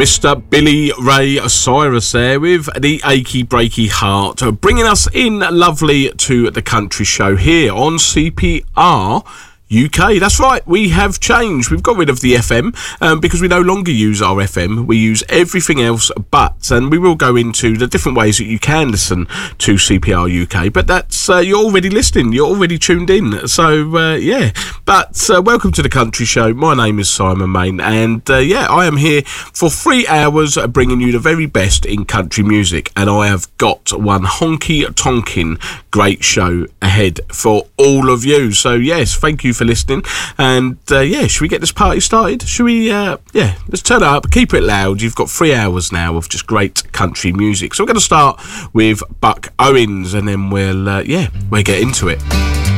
Mr. Billy Ray Cyrus there with the Achy Breaky Heart, bringing us in lovely to the country show here on CPR UK. That's right, we have changed. We've got rid of the FM because we no longer use our FM. We use everything else but, and we will go into the different ways that you can listen to CPR UK. But that's you're already listening, you're already tuned in. So yeah, but welcome to the country show. My name is Simon Main, and yeah, I am here for 3 hours bringing you the very best in country music, and I have got one honky tonkin' great show ahead for all of you. So yes, thank you for listening, and yeah, should we get this party started? Should we yeah, let's turn it up, keep it loud. You've got 3 hours now of just great country music. So we're going to start with Buck Owens, and then we'll yeah, we'll get into it.